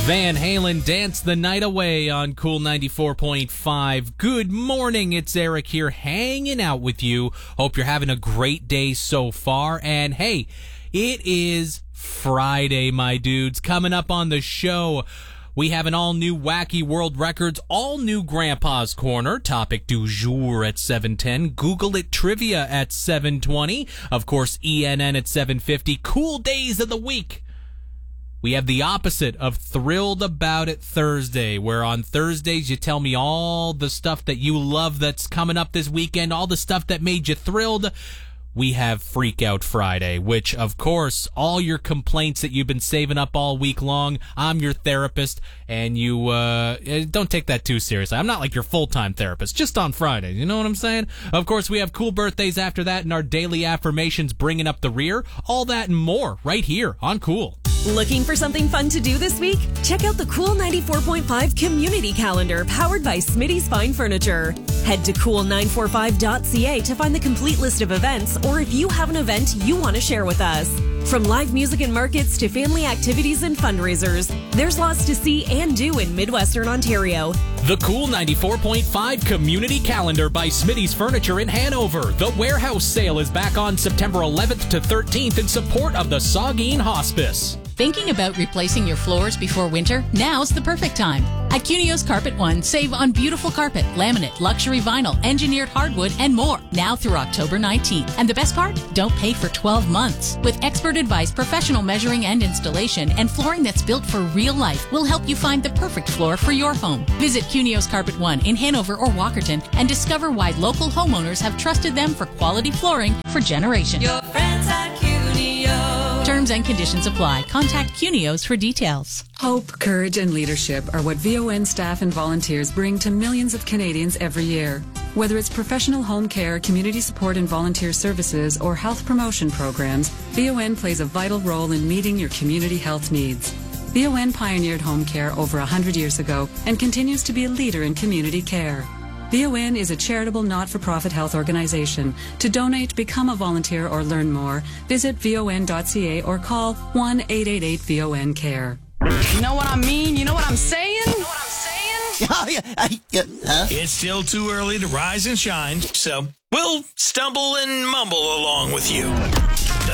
Van Halen, Dance the Night Away on Cool 94.5. Good morning, it's Eric here hanging out with you. Hope you're having a great day so far. And hey, it is Friday, my dudes. Coming up on the show, we have an all-new Wacky World Records, all-new Grandpa's Corner, topic du jour at 7:10, Google It Trivia at 7:20, of course ENN at 7:50, Cool Days of the Week. We have the opposite of Thrilled About It Thursday, where on Thursdays you tell me all the stuff that you love that's coming up this weekend, all the stuff that made you thrilled. We have Freak Out Friday, which, of course, all your complaints that you've been saving up all week long, I'm your therapist, and you don't take that too seriously. I'm not like your full-time therapist, just on Fridays, you know what I'm saying? Of course, we have cool birthdays after that and our daily affirmations bringing up the rear. All that and more right here on Cool. Looking for something fun to do this week? Check out the Cool 94.5 Community Calendar powered by Smitty's Fine Furniture. Head to cool945.ca to find the complete list of events, or if you have an event you want to share with us. From live music and markets to family activities and fundraisers, there's lots to see and do in Midwestern Ontario. The Cool 94.5 Community Calendar by Smitty's Furniture in Hanover. The warehouse sale is back on September 11th to 13th in support of the Saugeen Hospice. Thinking about replacing your floors before winter? Now's the perfect time. At Cunios Carpet One, save on beautiful carpet, laminate, luxury vinyl, engineered hardwood, and more. Now through October 19th. And the best part? Don't pay for 12 months. With expert advice, professional measuring and installation, and flooring that's built for real life, we'll help you find the perfect floor for your home. Visit Cunios Carpet One in Hanover or Walkerton and discover why local homeowners have trusted them for quality flooring for generations. Your friends at Cunios. Terms and conditions apply. Contact Cunios for details. Hope, courage, and leadership are what VON staff and volunteers bring to millions of Canadians every year. Whether it's professional home care, community support and volunteer services, or health promotion programs, VON plays a vital role in meeting your community health needs. VON pioneered home care over 100 years ago and continues to be a leader in community care. VON is a charitable not-for-profit health organization. To donate, become a volunteer, or learn more, visit von.ca or call 1-888-VON-CARE. You know what I mean? You know what I'm saying? It's still too early to rise and shine, so we'll stumble and mumble along with you.